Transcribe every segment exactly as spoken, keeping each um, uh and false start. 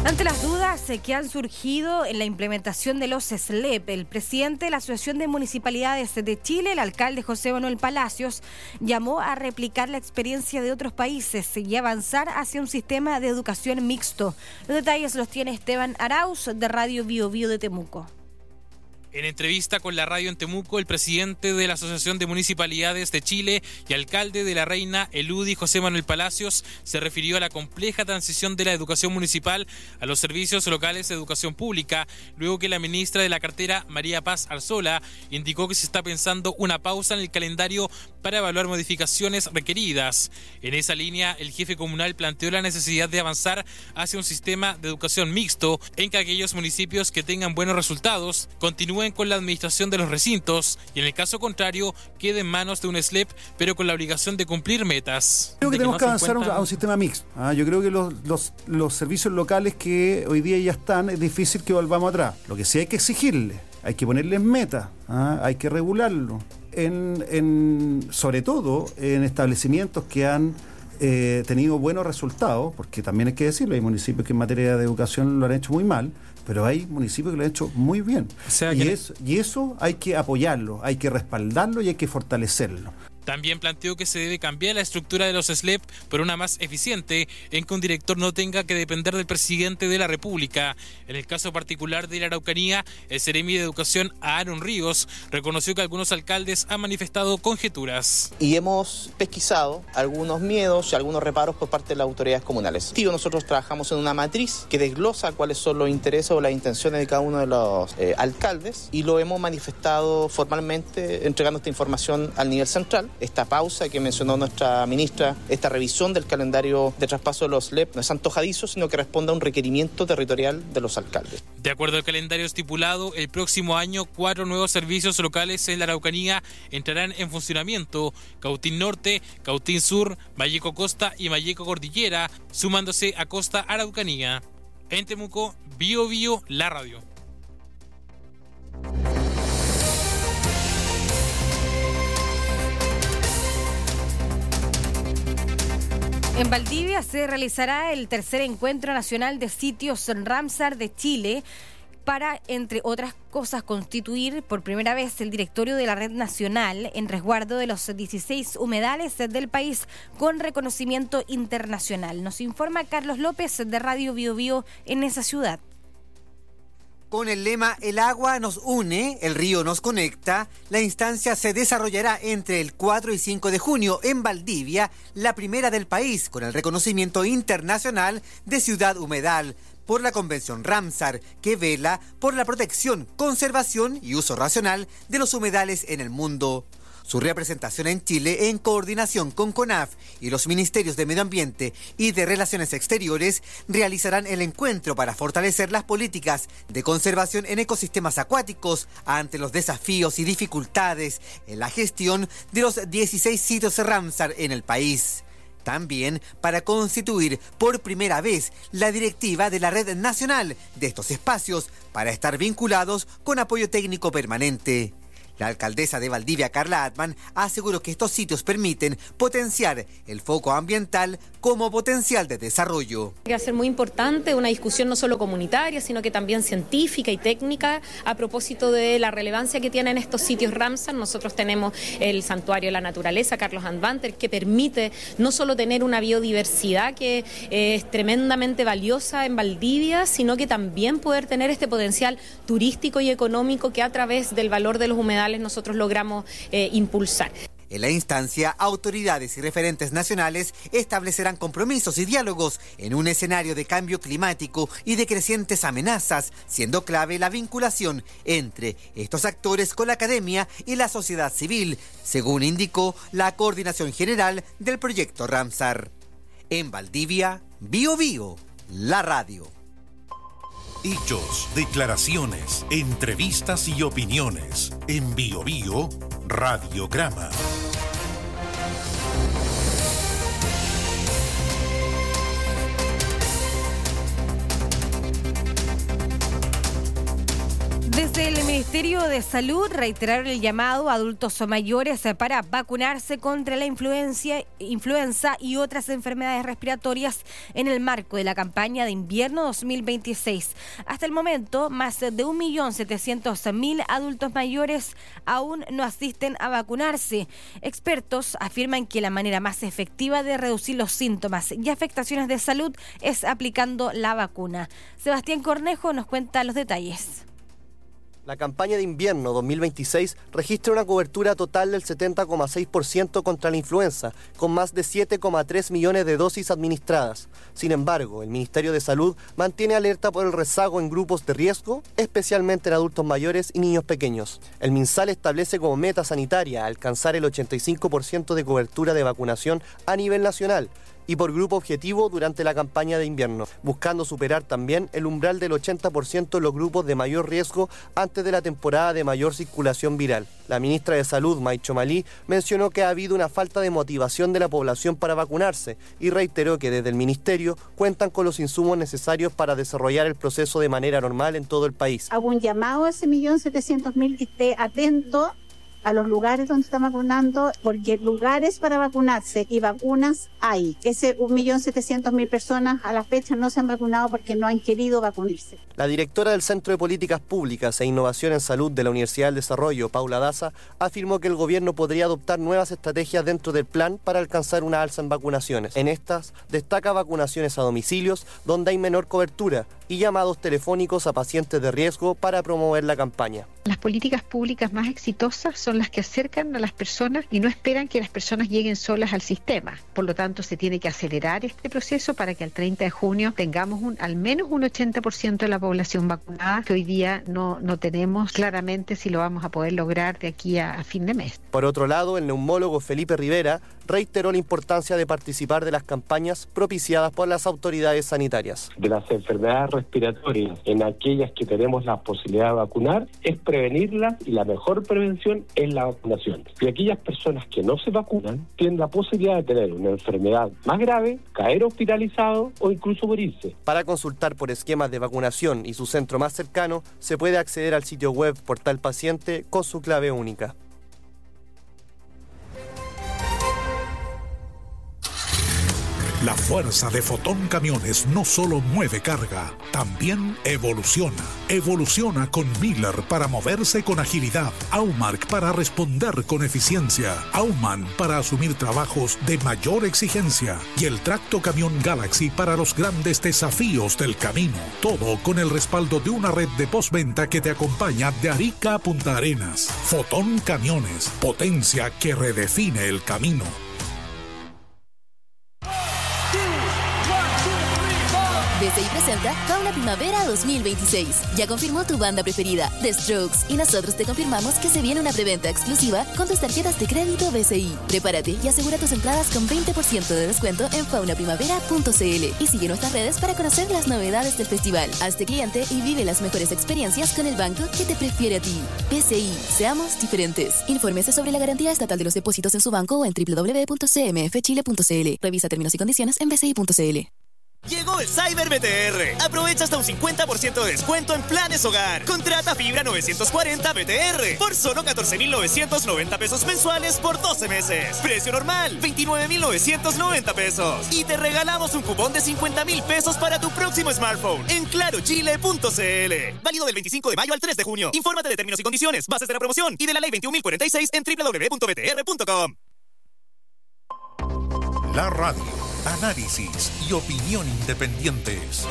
Ante las dudas que han surgido en la implementación de los S L E P, el presidente de la Asociación de Municipalidades de Chile, el alcalde José Manuel Palacios, llamó a replicar la experiencia de otros países y avanzar hacia un sistema de educación mixto. Los detalles los tiene Esteban Arauz, de Radio Bio Bio de Temuco. En entrevista con la radio en Temuco, el presidente de la Asociación de Municipalidades de Chile y alcalde de La Reina, el U D I, José Manuel Palacios, se refirió a la compleja transición de la educación municipal a los servicios locales de educación pública, luego que la ministra de la cartera, María Paz Arzola, indicó que se está pensando una pausa en el calendario para evaluar modificaciones requeridas. En esa línea, el jefe comunal planteó la necesidad de avanzar hacia un sistema de educación mixto, en que aquellos municipios que tengan buenos resultados continúen con la administración de los recintos y en el caso contrario quede en manos de un S L E P, pero con la obligación de cumplir metas. Creo que tenemos que avanzar a un sistema mixto. ¿ah? Yo creo que los, los, los servicios locales que hoy día ya están, es difícil que volvamos atrás. Lo que sí hay que exigirles, hay que ponerles metas, ¿ah? hay que regularlo. En, en, sobre todo en establecimientos que han eh, tenido buenos resultados, porque también hay que decirlo, hay municipios que en materia de educación lo han hecho muy mal, pero hay municipios que lo han hecho muy bien. O sea, y, que... es, y eso hay que apoyarlo, hay que respaldarlo y hay que fortalecerlo. También planteó que se debe cambiar la estructura de los S L E P por una más eficiente, en que un director no tenga que depender del presidente de la República. En el caso particular de la Araucanía, el Seremi de Educación, Aaron Ríos, reconoció que algunos alcaldes han manifestado conjeturas. Y hemos pesquisado algunos miedos y algunos reparos por parte de las autoridades comunales. Nosotros trabajamos en una matriz que desglosa cuáles son los intereses o las intenciones de cada uno de los eh, alcaldes y lo hemos manifestado formalmente entregando esta información al nivel central. Esta pausa que mencionó nuestra ministra, esta revisión del calendario de traspaso de los S L E P no es antojadizo, sino que responde a un requerimiento territorial de los alcaldes. De acuerdo al calendario estipulado, el próximo año cuatro nuevos servicios locales en la Araucanía entrarán en funcionamiento: Cautín Norte, Cautín Sur, Malleco Costa y Malleco Cordillera, sumándose a Costa Araucanía. En Temuco, Bio Bio, la radio. En Valdivia se realizará el tercer encuentro nacional de sitios Ramsar de Chile para, entre otras cosas, constituir por primera vez el directorio de la red nacional en resguardo de los dieciséis humedales del país con reconocimiento internacional. Nos informa Carlos López de Radio Bio Bio en esa ciudad. Con el lema "El agua nos une, el río nos conecta", la instancia se desarrollará entre el cuatro y cinco de junio en Valdivia, la primera del país con el reconocimiento internacional de ciudad humedal por la Convención Ramsar, que vela por la protección, conservación y uso racional de los humedales en el mundo. Su representación en Chile, en coordinación con CONAF y los Ministerios de Medio Ambiente y de Relaciones Exteriores, realizarán el encuentro para fortalecer las políticas de conservación en ecosistemas acuáticos ante los desafíos y dificultades en la gestión de los dieciséis sitios Ramsar en el país. También para constituir por primera vez la directiva de la red nacional de estos espacios para estar vinculados con apoyo técnico permanente. La alcaldesa de Valdivia, Carla Atman, aseguró que estos sitios permiten potenciar el foco ambiental como potencial de desarrollo. Va a ser muy importante una discusión no solo comunitaria, sino que también científica y técnica a propósito de la relevancia que tienen estos sitios Ramsar. Nosotros tenemos el Santuario de la Naturaleza, Carlos Andvanter, que permite no solo tener una biodiversidad que es tremendamente valiosa en Valdivia, sino que también poder tener este potencial turístico y económico que a través del valor de los humedales nosotros logramos eh, impulsar. En la instancia, autoridades y referentes nacionales establecerán compromisos y diálogos en un escenario de cambio climático y de crecientes amenazas, siendo clave la vinculación entre estos actores con la academia y la sociedad civil, según indicó la Coordinación General del Proyecto Ramsar. En Valdivia, Bio Bio, la radio. Hechos, declaraciones, entrevistas y opiniones. En Bio Bio, Radiograma. Desde del Ministerio de Salud reiteraron el llamado a adultos mayores para vacunarse contra la influencia, influenza y otras enfermedades respiratorias en el marco de la campaña de invierno dos mil veintiséis. Hasta el momento, más de un millón setecientos mil adultos mayores aún no asisten a vacunarse. Expertos afirman que la manera más efectiva de reducir los síntomas y afectaciones de salud es aplicando la vacuna. Sebastián Cornejo nos cuenta los detalles. La campaña de invierno dos mil veintiséis registra una cobertura total del setenta coma seis por ciento contra la influenza, con más de siete coma tres millones de dosis administradas. Sin embargo, el Ministerio de Salud mantiene alerta por el rezago en grupos de riesgo, especialmente en adultos mayores y niños pequeños. El MinSal establece como meta sanitaria alcanzar el ochenta y cinco por ciento de cobertura de vacunación a nivel nacional y por grupo objetivo durante la campaña de invierno, buscando superar también el umbral del ochenta por ciento en los grupos de mayor riesgo antes de la temporada de mayor circulación viral. La ministra de Salud, May Chomalí, mencionó que ha habido una falta de motivación de la población para vacunarse y reiteró que desde el Ministerio cuentan con los insumos necesarios para desarrollar el proceso de manera normal en todo el país. Hago un llamado a ese millón setecientos mil que esté atento a los lugares donde están vacunando, porque lugares para vacunarse y vacunas hay. Ese un millón setecientos mil personas a la fecha no se han vacunado porque no han querido vacunarse. La directora del Centro de Políticas Públicas e Innovación en Salud de la Universidad del Desarrollo, Paula Daza, afirmó que el gobierno podría adoptar nuevas estrategias dentro del plan para alcanzar una alza en vacunaciones. En estas, destaca vacunaciones a domicilios, donde hay menor cobertura, y llamados telefónicos a pacientes de riesgo para promover la campaña. Las políticas públicas más exitosas son las que acercan a las personas y no esperan que las personas lleguen solas al sistema. Por lo tanto, se tiene que acelerar este proceso para que al treinta de junio tengamos un, al menos un ochenta por ciento de la población vacunada, que hoy día no, no tenemos claramente si lo vamos a poder lograr de aquí a, a fin de mes. Por otro lado, el neumólogo Felipe Rivera reiteró la importancia de participar de las campañas propiciadas por las autoridades sanitarias. De las enfermedades respiratorias, en aquellas que tenemos la posibilidad de vacunar, es prevenirlas, y la mejor prevención es la vacunación. Y aquellas personas que no se vacunan tienen la posibilidad de tener una enfermedad más grave, caer hospitalizado o incluso morirse. Para consultar por esquemas de vacunación y su centro más cercano, se puede acceder al sitio web Portal Paciente con su clave única. La fuerza de Fotón Camiones no solo mueve carga, también evoluciona. Evoluciona con Miller para moverse con agilidad, Aumark para responder con eficiencia, Auman para asumir trabajos de mayor exigencia y el Tracto Camión Galaxy para los grandes desafíos del camino. Todo con el respaldo de una red de postventa que te acompaña de Arica a Punta Arenas. Fotón Camiones, potencia que redefine el camino. B C I presenta Fauna Primavera dos mil veintiséis. Ya confirmó tu banda preferida, The Strokes, y nosotros te confirmamos que se viene una preventa exclusiva con tus tarjetas de crédito B C I. Prepárate y asegura tus entradas con veinte por ciento de descuento en fauna primavera punto c l y sigue nuestras redes para conocer las novedades del festival. Hazte cliente y vive las mejores experiencias con el banco que te prefiere a ti. B C I, seamos diferentes. Infórmese sobre la garantía estatal de los depósitos en su banco o en doble u doble u doble u punto c m f chile punto c l. Revisa términos y condiciones en b c i punto c l. Llegó el Cyber B T R. Aprovecha hasta un cincuenta por ciento de descuento en planes hogar. Contrata fibra novecientos cuarenta B T R por solo catorce mil novecientos noventa pesos mensuales por doce meses. Precio normal, veintinueve mil novecientos noventa pesos. Y te regalamos un cupón de cincuenta mil pesos para tu próximo smartphone en claro chile punto c l. Válido del veinticinco de mayo al tres de junio. Infórmate de términos y condiciones, bases de la promoción y de la ley veintiún mil cuarenta y seis en doble u doble u doble u punto b t r punto com. La radio, análisis y opinión independientes.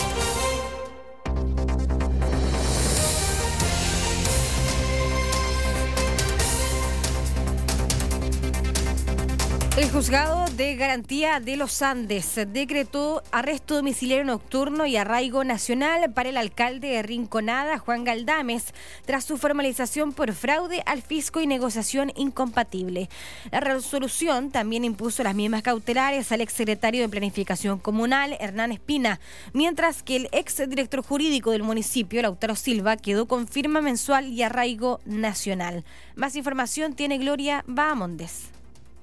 El Juzgado de Garantía de los Andes decretó arresto domiciliario nocturno y arraigo nacional para el alcalde de Rinconada, Juan Galdames, tras su formalización por fraude al fisco y negociación incompatible. La resolución también impuso las mismas cautelares al exsecretario de Planificación Comunal, Hernán Espina, mientras que el exdirector jurídico del municipio, Lautaro Silva, quedó con firma mensual y arraigo nacional. Más información tiene Gloria Bahamondes.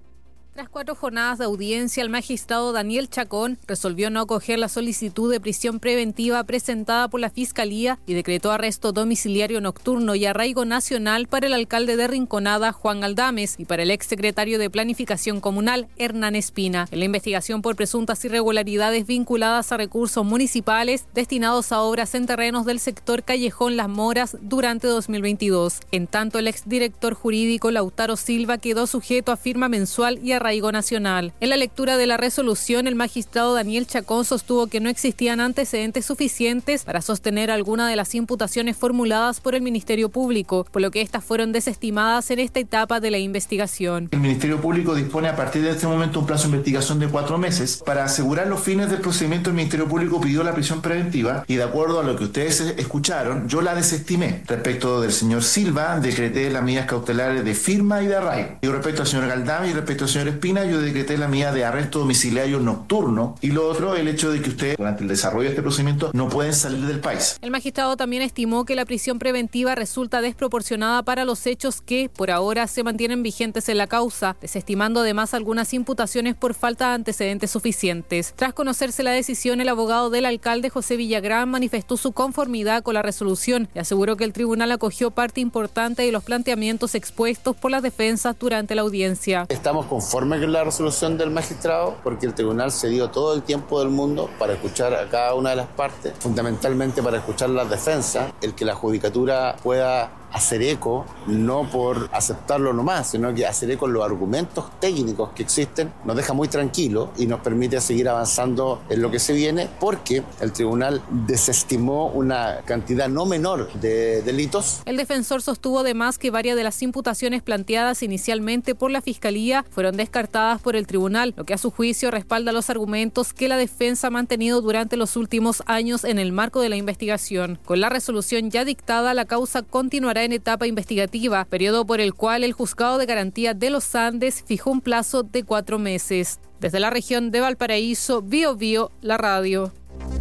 Tras cuatro jornadas de audiencia, el magistrado Daniel Chacón resolvió no acoger la solicitud de prisión preventiva presentada por la Fiscalía y decretó arresto domiciliario nocturno y arraigo nacional para el alcalde de Rinconada, Juan Galdames, y para el exsecretario de Planificación Comunal, Hernán Espina, en la investigación por presuntas irregularidades vinculadas a recursos municipales destinados a obras en terrenos del sector Callejón Las Moras durante dos mil veintidós. En tanto, el exdirector jurídico Lautaro Silva quedó sujeto a firma mensual y arraigo nacional. En la lectura de la resolución, el magistrado Daniel Chacón sostuvo que no existían antecedentes suficientes para sostener alguna de las imputaciones formuladas por el Ministerio Público, por lo que estas fueron desestimadas en esta etapa de la investigación. El Ministerio Público dispone a partir de este momento un plazo de investigación de cuatro meses. Para asegurar los fines del procedimiento, el Ministerio Público pidió la prisión preventiva y, de acuerdo a lo que ustedes escucharon, yo la desestimé. Respecto del señor Silva, decreté las medidas cautelares de firma y de arraigo. Y respecto al señor Galdames y respecto al señor Espina, yo decreté la medida de arresto domiciliario nocturno, y lo otro, el hecho de que ustedes durante el desarrollo de este procedimiento no pueden salir del país. El magistrado también estimó que la prisión preventiva resulta desproporcionada para los hechos que, por ahora, se mantienen vigentes en la causa, desestimando además algunas imputaciones por falta de antecedentes suficientes. Tras conocerse la decisión, el abogado del alcalde, José Villagrán, manifestó su conformidad con la resolución y aseguró que el tribunal acogió parte importante de los planteamientos expuestos por las defensas durante la audiencia. Estamos conformes con la resolución del magistrado porque el tribunal se dio todo el tiempo del mundo para escuchar a cada una de las partes, fundamentalmente para escuchar las defensas, el que la judicatura pueda hacer eco, no por aceptarlo nomás, sino que hacer eco en los argumentos técnicos que existen, nos deja muy tranquilos y nos permite seguir avanzando en lo que se viene, porque el tribunal desestimó una cantidad no menor de delitos. El defensor sostuvo además que varias de las imputaciones planteadas inicialmente por la Fiscalía fueron descartadas por el tribunal, lo que a su juicio respalda los argumentos que la defensa ha mantenido durante los últimos años en el marco de la investigación. Con la resolución ya dictada, la causa continuará en etapa investigativa, periodo por el cual el Juzgado de Garantía de los Andes fijó un plazo de cuatro meses. Desde la región de Valparaíso, Bio Bio, la radio.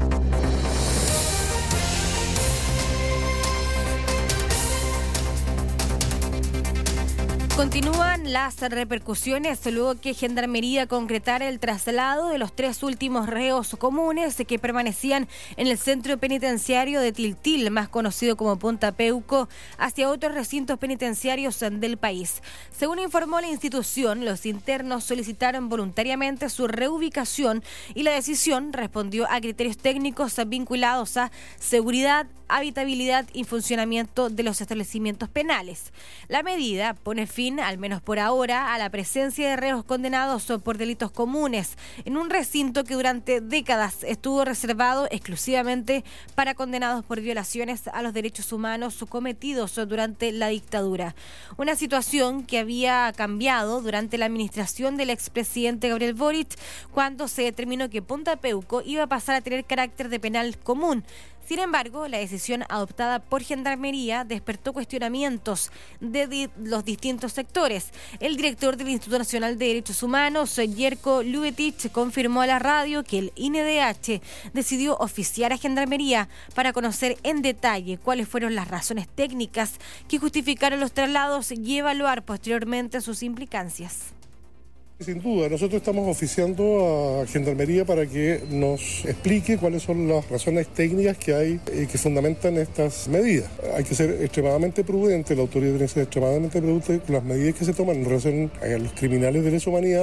Continúan las repercusiones luego que Gendarmería concretara el traslado de los tres últimos reos comunes que permanecían en el centro penitenciario de Tiltil, más conocido como Punta Peuco, hacia otros recintos penitenciarios del país. Según informó la institución, los internos solicitaron voluntariamente su reubicación y la decisión respondió a criterios técnicos vinculados a seguridad, habitabilidad y funcionamiento de los establecimientos penales. La medida pone fin, al menos por ahora, a la presencia de reos condenados por delitos comunes en un recinto que durante décadas estuvo reservado exclusivamente para condenados por violaciones a los derechos humanos cometidos durante la dictadura. Una situación que había cambiado durante la administración del expresidente Gabriel Boric, cuando se determinó que Punta Peuco iba a pasar a tener carácter de penal común. Sin embargo, la decisión adoptada por Gendarmería despertó cuestionamientos de di- los distintos sectores. El director del Instituto Nacional de Derechos Humanos, Jerko Lubetich, confirmó a la radio que el I N D H decidió oficiar a Gendarmería para conocer en detalle cuáles fueron las razones técnicas que justificaron los traslados y evaluar posteriormente sus implicancias. Sin duda, nosotros estamos oficiando a Gendarmería para que nos explique cuáles son las razones técnicas que hay y que fundamentan estas medidas. Hay que ser extremadamente prudente, la autoridad tiene que ser extremadamente prudente con las medidas que se toman en relación a los criminales de lesa humanidad.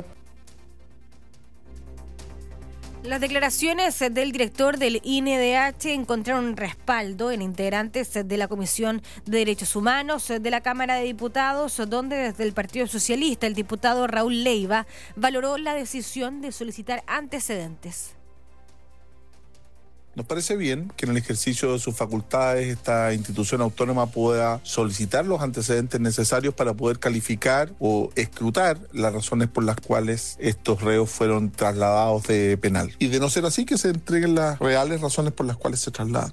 Las declaraciones del director del I N D H encontraron respaldo en integrantes de la Comisión de Derechos Humanos de la Cámara de Diputados, donde desde el Partido Socialista el diputado Raúl Leiva valoró la decisión de solicitar antecedentes. Nos parece bien que en el ejercicio de sus facultades esta institución autónoma pueda solicitar los antecedentes necesarios para poder calificar o escrutar las razones por las cuales estos reos fueron trasladados de penal. Y de no ser así, que se entreguen las reales razones por las cuales se trasladan.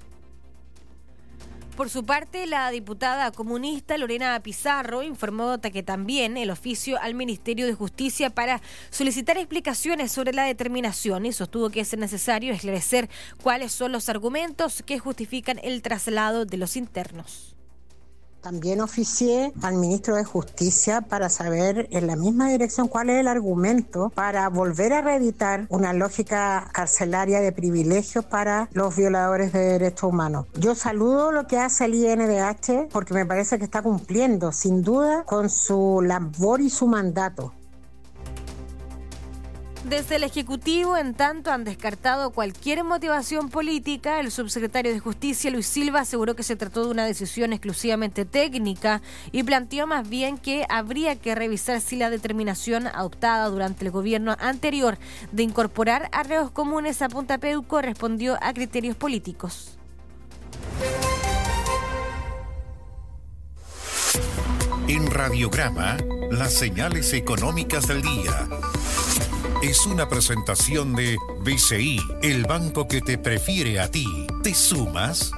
Por su parte, la diputada comunista Lorena Pizarro informó que también el oficio al Ministerio de Justicia para solicitar explicaciones sobre la determinación y sostuvo que es necesario esclarecer cuáles son los argumentos que justifican el traslado de los internos. También oficié al ministro de Justicia para saber en la misma dirección cuál es el argumento para volver a reeditar una lógica carcelaria de privilegios para los violadores de derechos humanos. Yo saludo lo que hace el I N D H porque me parece que está cumpliendo sin duda con su labor y su mandato. Desde el Ejecutivo, en tanto, han descartado cualquier motivación política. El subsecretario de Justicia, Luis Silva, aseguró que se trató de una decisión exclusivamente técnica y planteó más bien que habría que revisar si la determinación adoptada durante el gobierno anterior de incorporar a reos comunes a Punta Peuco respondió a criterios políticos. En Radiograma, las señales económicas del día. Es una presentación de B C I, el banco que te prefiere a ti. ¿Te sumas?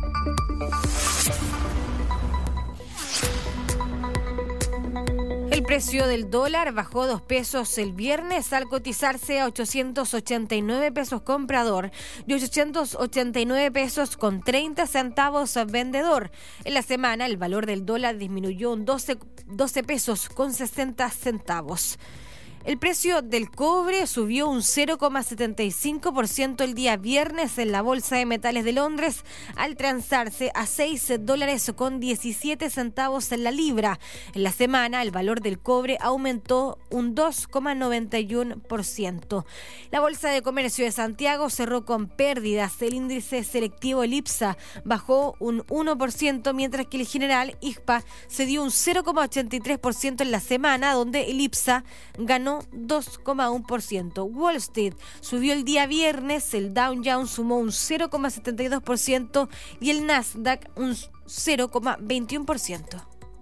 El precio del dólar bajó dos pesos el viernes al cotizarse a ochocientos ochenta y nueve pesos comprador y ochocientos ochenta y nueve pesos con treinta centavos vendedor. En la semana el valor del dólar disminuyó un doce, doce pesos con sesenta centavos. El precio del cobre subió un cero coma setenta y cinco por ciento el día viernes en la Bolsa de Metales de Londres al transarse a seis dólares con diecisiete centavos en la libra. En la semana el valor del cobre aumentó un dos coma noventa y uno por ciento. La Bolsa de Comercio de Santiago cerró con pérdidas. El índice selectivo el IPSA bajó un uno por ciento, mientras que el general I G P A se dio un cero coma ochenta y tres por ciento en la semana, donde el IPSA ganó dos coma uno por ciento. Wall Street subió el día viernes, el Dow Jones sumó un cero coma setenta y dos por ciento y el Nasdaq un cero coma veintiuno por ciento.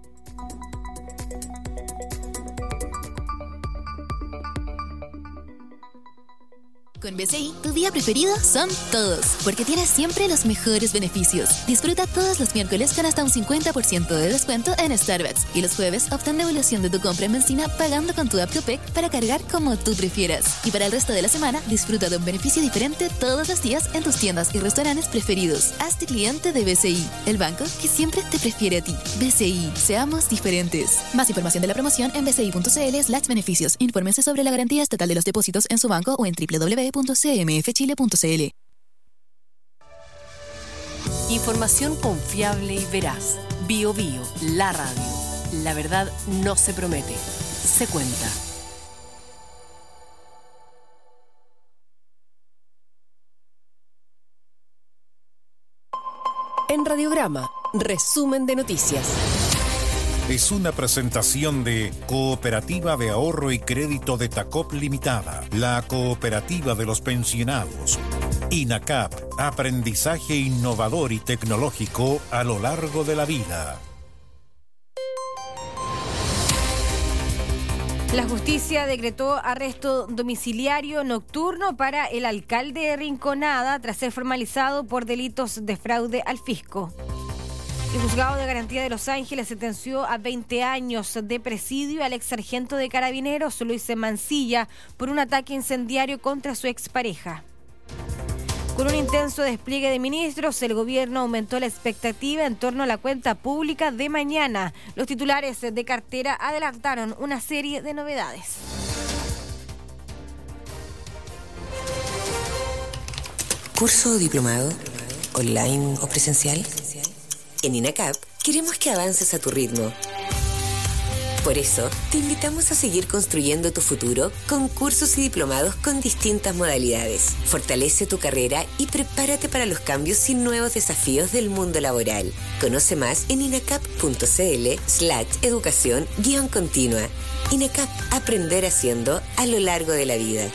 Con B C I, tu día preferido son todos, porque tienes siempre los mejores beneficios. Disfruta todos los miércoles con hasta un cincuenta por ciento de descuento en Starbucks y los jueves obtén devolución de tu compra en benzina pagando con tu app Copec para cargar como tú prefieras. Y para el resto de la semana, disfruta de un beneficio diferente todos los días en tus tiendas y restaurantes preferidos. Hazte cliente de B C I, el banco que siempre te prefiere a ti. B C I, seamos diferentes. Más información de la promoción en bci.cl slash beneficios. Infórmense sobre la garantía estatal de los depósitos en su banco o en doble u doble u doble u punto c m f chile punto c l. Información confiable y veraz. Bio Bio, la radio. La verdad no se promete, se cuenta. En Radiograma, resumen de noticias. Es una presentación de Cooperativa de Ahorro y Crédito de Tacop Limitada, la cooperativa de los pensionados. INACAP, aprendizaje innovador y tecnológico a lo largo de la vida. La justicia decretó arresto domiciliario nocturno para el alcalde de Rinconada tras ser formalizado por delitos de fraude al fisco. El juzgado de garantía de Los Ángeles sentenció a veinte años de presidio al ex sargento de carabineros Luis Mancilla por un ataque incendiario contra su expareja. Con un intenso despliegue de ministros, el gobierno aumentó la expectativa en torno a la cuenta pública de mañana. Los titulares de cartera adelantaron una serie de novedades. ¿Curso o diplomado? ¿Online o presencial? En INACAP queremos que avances a tu ritmo. Por eso, te invitamos a seguir construyendo tu futuro con cursos y diplomados con distintas modalidades. Fortalece tu carrera y prepárate para los cambios y nuevos desafíos del mundo laboral. Conoce más en inacap.cl slash educación guión continua. INACAP, aprender haciendo a lo largo de la vida.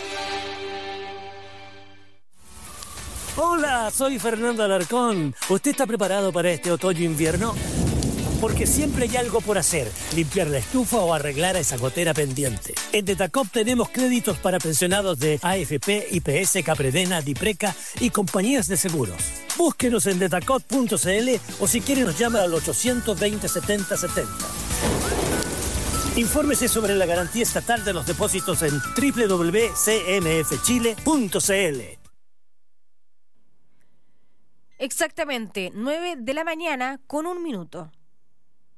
Hola, soy Fernando Alarcón. ¿Usted está preparado para este otoño-invierno? Porque siempre hay algo por hacer, limpiar la estufa o arreglar a esa gotera pendiente. En Detacop tenemos créditos para pensionados de A F P, I P S, Capredena, Dipreca y compañías de seguros. Búsquenos en detacop punto c l o si quiere nos llama al ochocientos veinte setenta setenta. Infórmese sobre la garantía estatal de los depósitos en doble u doble u doble u punto c m f chile punto c l. Exactamente, nueve de la mañana con un minuto.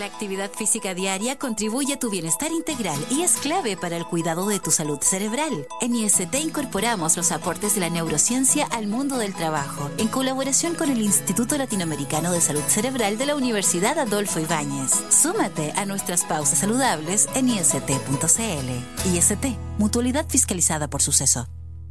La actividad física diaria contribuye a tu bienestar integral y es clave para el cuidado de tu salud cerebral. En I S T incorporamos los aportes de la neurociencia al mundo del trabajo, en colaboración con el Instituto Latinoamericano de Salud Cerebral de la Universidad Adolfo Ibáñez. Súmate a nuestras pausas saludables en I S T punto C L. I S T, mutualidad fiscalizada por Suceso.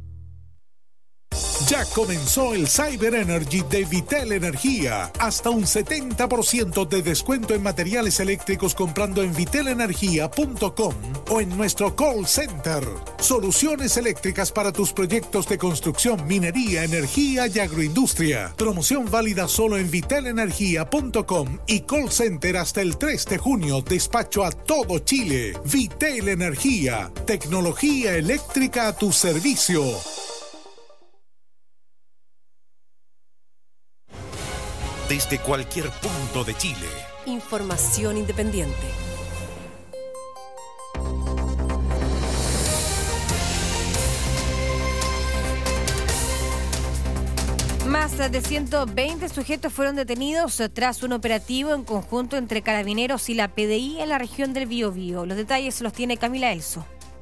Ya comenzó el Cyber Energy de Vitel Energía. Hasta un setenta por ciento de descuento en materiales eléctricos comprando en vitel energía punto com o en nuestro call center. Soluciones eléctricas para tus proyectos de construcción, minería, energía y agroindustria. Promoción válida solo en vitel energía punto com y call center hasta el tres de junio. Despacho a todo Chile. Vitel Energía. Tecnología eléctrica a tu servicio. Desde cualquier punto de Chile. Información independiente. Más de ciento veinte sujetos fueron detenidos tras un operativo en conjunto entre Carabineros y la P D I en la región del Biobío. Los detalles los tiene Camila Elso.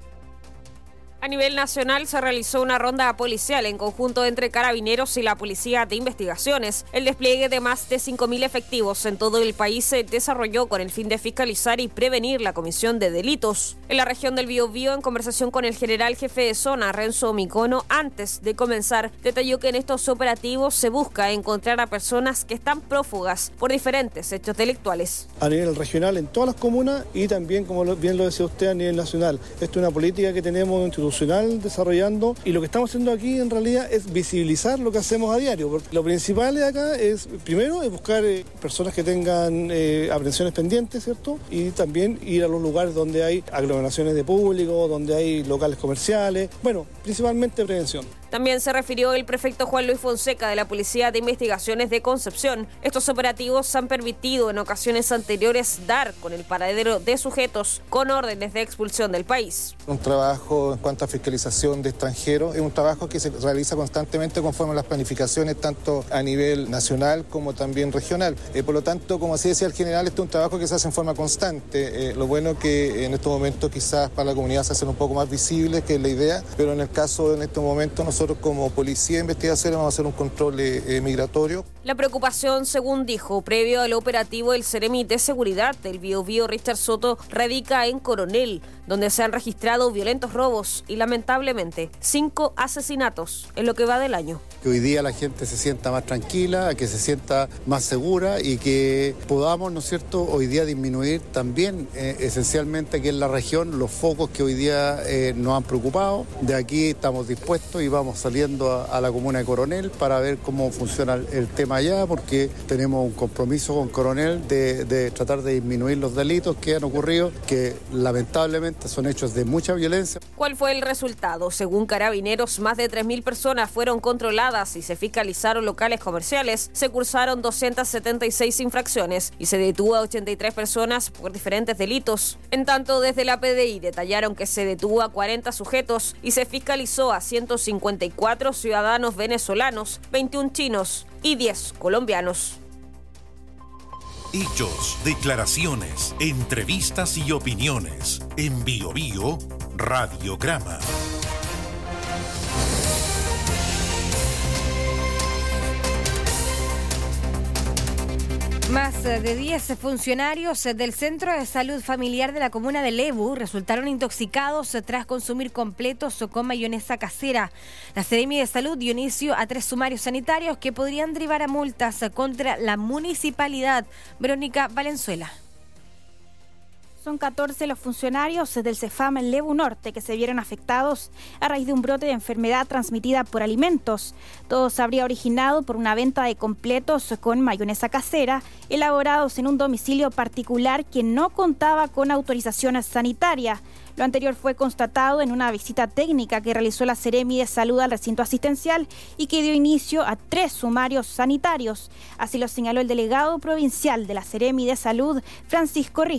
A nivel nacional se realizó una ronda policial en conjunto entre Carabineros y la Policía de Investigaciones. El despliegue de más de cinco mil efectivos en todo el país se desarrolló con el fin de fiscalizar y prevenir la comisión de delitos. En la región del Biobío, en conversación con el general jefe de zona, Renzo Micono, antes de comenzar, detalló que en estos operativos se busca encontrar a personas que están prófugas por diferentes hechos delictuales. A nivel regional en todas las comunas y también, como bien lo decía usted, a nivel nacional. Esto es una política que tenemos institucional desarrollando y lo que estamos haciendo aquí en realidad es visibilizar lo que hacemos a diario. Porque lo principal de acá es, primero, es buscar eh, personas que tengan eh, aprehensiones pendientes, ¿cierto? Y también ir a los lugares donde hay aglomeraciones de público, donde hay locales comerciales. Bueno, principalmente prevención. También se refirió el prefecto Juan Luis Fonseca de la Policía de Investigaciones de Concepción. Estos operativos han permitido en ocasiones anteriores dar con el paradero de sujetos con órdenes de expulsión del país. Un trabajo en cuanto a fiscalización de extranjeros es un trabajo que se realiza constantemente conforme a las planificaciones tanto a nivel nacional como también regional. Eh, por lo tanto, como así decía el general, este es un trabajo que se hace en forma constante. Eh, lo bueno que en estos momentos quizás para la comunidad se hacen un poco más visibles, que es la idea, pero en el caso en estos momentos nosotros Nosotros como Policía de Investigaciones vamos a hacer un control eh, migratorio. La preocupación, según dijo, previo al operativo del Ceremi de Seguridad del Biobío Richter Soto, radica en Coronel, donde se han registrado violentos robos y lamentablemente cinco asesinatos en lo que va del año. Que hoy día la gente se sienta más tranquila, que se sienta más segura y que podamos, ¿no es cierto?, hoy día disminuir también eh, esencialmente aquí en la región los focos que hoy día eh, nos han preocupado. De aquí estamos dispuestos y vamos saliendo a, a la comuna de Coronel para ver cómo funciona el, el tema allá, porque tenemos un compromiso con Coronel de, de tratar de disminuir los delitos que han ocurrido, que lamentablemente son hechos de mucha violencia. ¿Cuál fue el resultado? Según Carabineros, más de tres mil personas fueron controladas y se fiscalizaron locales comerciales, se cursaron doscientas setenta y seis infracciones y se detuvo a ochenta y tres personas por diferentes delitos. En tanto, desde la P D I detallaron que se detuvo a cuarenta sujetos y se fiscalizó a ciento cincuenta y cuatro ciudadanos venezolanos, veintiún chinos y diez colombianos. Hechos, declaraciones, entrevistas y opiniones. En Biobío, Radiograma. Más de diez funcionarios del Centro de Salud Familiar de la comuna de Lebu resultaron intoxicados tras consumir completos con mayonesa casera. La Seremi de Salud dio inicio a tres sumarios sanitarios que podrían derivar a multas contra la municipalidad. Verónica Valenzuela. Son catorce los funcionarios del CEFAM en Lebu Norte que se vieron afectados a raíz de un brote de enfermedad transmitida por alimentos. Todo se habría originado por una venta de completos con mayonesa casera elaborados en un domicilio particular que no contaba con autorización sanitaria. Lo anterior fue constatado en una visita técnica que realizó la Seremi de Salud al recinto asistencial y que dio inicio a tres sumarios sanitarios. Así lo señaló el delegado provincial de la Seremi de Salud, Francisco Rifo.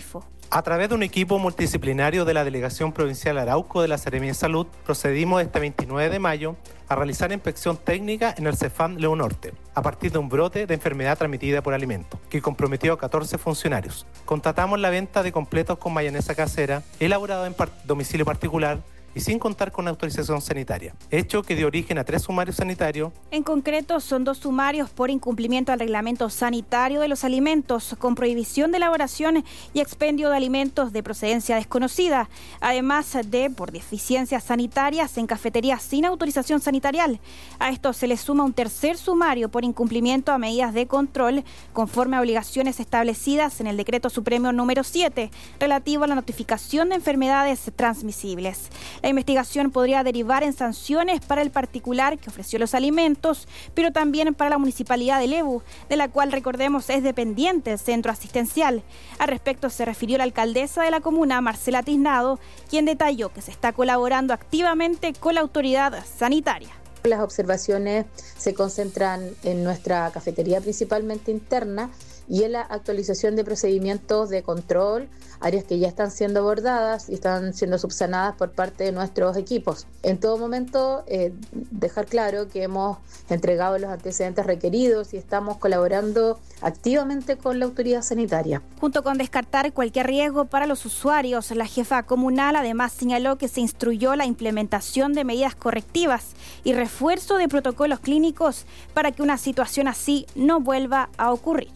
A través de un equipo multidisciplinario de la Delegación Provincial Arauco de la Seremía de Salud, procedimos este veintinueve de mayo a realizar inspección técnica en el Cefam Leu Norte, a partir de un brote de enfermedad transmitida por alimentos, que comprometió a catorce funcionarios. Constatamos la venta de completos con mayonesa casera, elaborado en par- domicilio particular, y sin contar con autorización sanitaria, hecho que dio origen a tres sumarios sanitarios. En concreto, son dos sumarios por incumplimiento al reglamento sanitario de los alimentos, con prohibición de elaboración y expendio de alimentos de procedencia desconocida, además de por deficiencias sanitarias en cafeterías sin autorización sanitaria. A esto se le suma un tercer sumario por incumplimiento a medidas de control conforme a obligaciones establecidas en el Decreto Supremo número siete, relativo a la notificación de enfermedades transmisibles. La investigación podría derivar en sanciones para el particular que ofreció los alimentos, pero también para la Municipalidad de Lebu, de la cual, recordemos, es dependiente el centro asistencial. Al respecto se refirió la alcaldesa de la comuna, Marcela Tiznado, quien detalló que se está colaborando activamente con la autoridad sanitaria. Las observaciones se concentran en nuestra cafetería principalmente interna y en la actualización de procedimientos de control, áreas que ya están siendo abordadas y están siendo subsanadas por parte de nuestros equipos. En todo momento, eh, dejar claro que hemos entregado los antecedentes requeridos y estamos colaborando activamente con la autoridad sanitaria. Junto con descartar cualquier riesgo para los usuarios, la jefa comunal además señaló que se instruyó la implementación de medidas correctivas y refuerzo de protocolos clínicos para que una situación así no vuelva a ocurrir.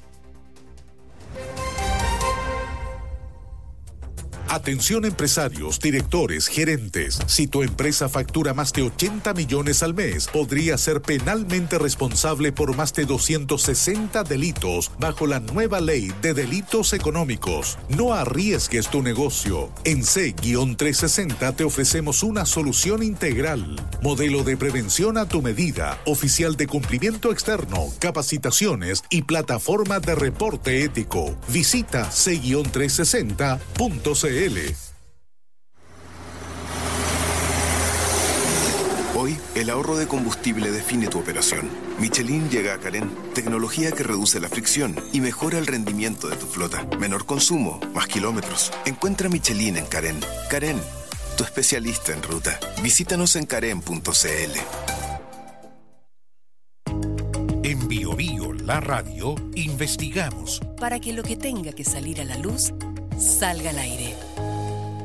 Atención empresarios, directores, gerentes. Si tu empresa factura más de ochenta millones al mes, podría ser penalmente responsable por más de doscientos sesenta delitos bajo la nueva ley de delitos económicos. No arriesgues tu negocio. En C trescientos sesenta te ofrecemos una solución integral. Modelo de prevención a tu medida, oficial de cumplimiento externo, capacitaciones y plataforma de reporte ético. Visita C trescientos sesenta punto c l. Hoy, el ahorro de combustible define tu operación. Michelin llega a Carén, tecnología que reduce la fricción y mejora el rendimiento de tu flota. Menor consumo, más kilómetros. Encuentra Michelin en Carén. Carén, tu especialista en ruta. Visítanos en carén punto c l. En Bio Bio, la radio, investigamos para que lo que tenga que salir a la luz salga al aire.